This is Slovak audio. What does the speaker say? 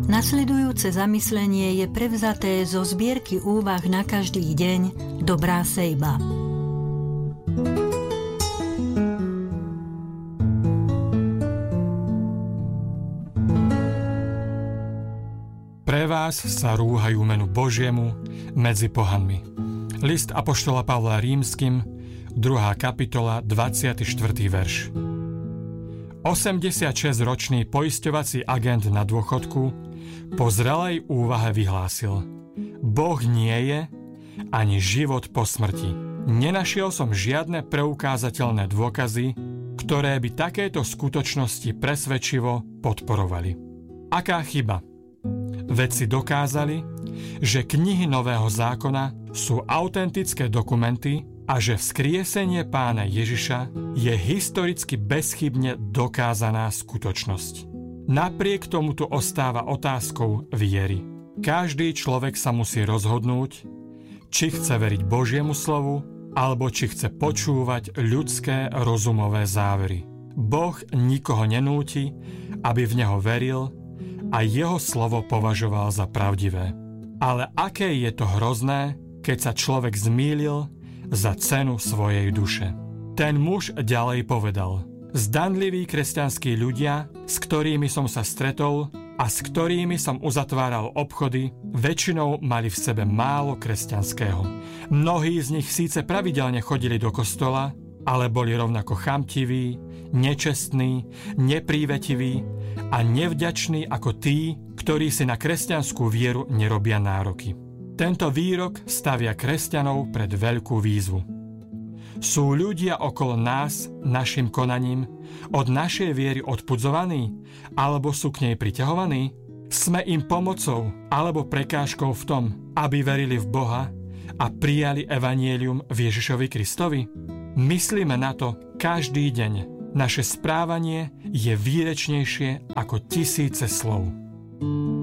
Nasledujúce zamyslenie je prevzaté zo zbierky úvah na každý deň Dobrá sejba. Pre vás sa rúhajú menu Božiemu medzi pohanmi. List apoštola Pavla Rímskym, 2. kapitola, 24. verš. 86-ročný poisťovací agent na dôchodku po zrelej úvahe vyhlásil: Boh nie je ani život po smrti. Nenašiel som žiadne preukázateľné dôkazy, ktoré by takéto skutočnosti presvedčivo podporovali. Aká chyba? Vedci dokázali, že knihy Nového zákona sú autentické dokumenty a že vzkriesenie Pána Ježiša je historicky bezchybne dokázaná skutočnosť. Napriek tomuto ostáva otázkou viery. Každý človek sa musí rozhodnúť, či chce veriť Božiemu slovu, alebo či chce počúvať ľudské rozumové závery. Boh nikoho nenúti, aby v neho veril a jeho slovo považoval za pravdivé. Ale aké je to hrozné, keď sa človek zmýlil za cenu svojej duše. Ten muž ďalej povedal: Zdanliví kresťanskí ľudia, s ktorými som sa stretol a s ktorými som uzatváral obchody, väčšinou mali v sebe málo kresťanského. Mnohí z nich síce pravidelne chodili do kostola, ale boli rovnako chamtiví, nečestní, neprívětiví a nevďační ako tí, ktorí si na kresťanskú vieru nerobia nároky. Tento výrok stavia kresťanov pred veľkú výzvu. Sú ľudia okolo nás, našim konaním, od našej viery odpudzovaní, alebo sú k nej priťahovaní? Sme im pomocou alebo prekážkou v tom, aby verili v Boha a prijali evanjelium v Ježišovi Kristovi? Myslíme na to každý deň. Naše správanie je výrečnejšie ako tisíce slov.